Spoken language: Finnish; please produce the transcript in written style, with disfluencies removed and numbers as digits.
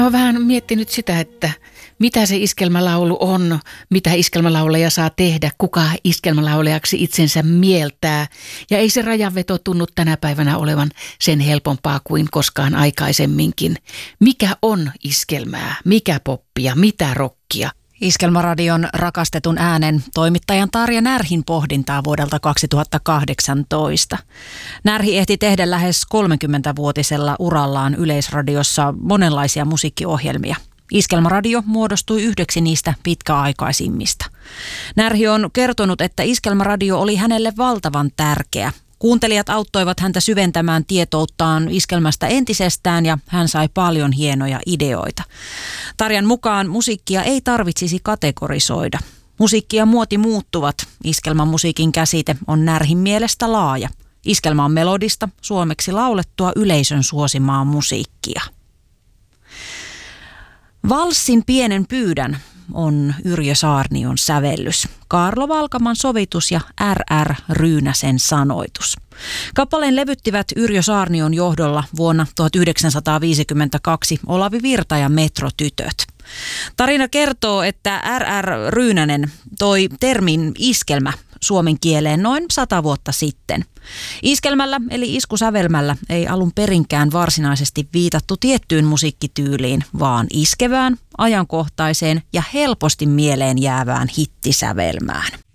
Olen vähän miettinyt sitä, että mitä se iskelmälaulu on, mitä iskelmälaulaja saa tehdä, kuka iskelmälaulajaksi itsensä mieltää. Ja ei se rajanveto tunnu tänä päivänä olevan sen helpompaa kuin koskaan aikaisemminkin. Mikä on iskelmää, mikä poppia, mitä rockia? Iskelmäradion rakastetun äänen toimittajan Tarja Närhin pohdintaa vuodelta 2018. Närhi ehti tehdä lähes 30-vuotisella urallaan Yleisradiossa monenlaisia musiikkiohjelmia. Iskelmäradio muodostui yhdeksi niistä pitkäaikaisimmista. Närhi on kertonut, että iskelmäradio oli hänelle valtavan tärkeä. Kuuntelijat auttoivat häntä syventämään tietouttaan iskelmästä entisestään ja hän sai paljon hienoja ideoita. Tarjan mukaan musiikkia ei tarvitsisi kategorisoida. Musiikki ja muoti muuttuvat. Iskelmän musiikin käsite on Närhin mielestä laaja. Iskelmä on melodista, suomeksi laulettua yleisön suosimaa musiikkia. Valssin pienen pyydän on Yrjö Saarnion sävellys, Kaarlo Valkaman sovitus ja R.R. Ryynäsen sanoitus. Kappaleen levyttivät Yrjö Saarnion johdolla vuonna 1952 Olavi Virta ja Metrotytöt. Tarina kertoo, että R.R. Ryynänen toi termin iskelmä suomen kieleen noin 100 vuotta sitten. Iskelmällä eli iskusävelmällä ei alun perinkään varsinaisesti viitattu tiettyyn musiikkityyliin, vaan iskevään, ajankohtaiseen ja helposti mieleen jäävään hittisävelmään.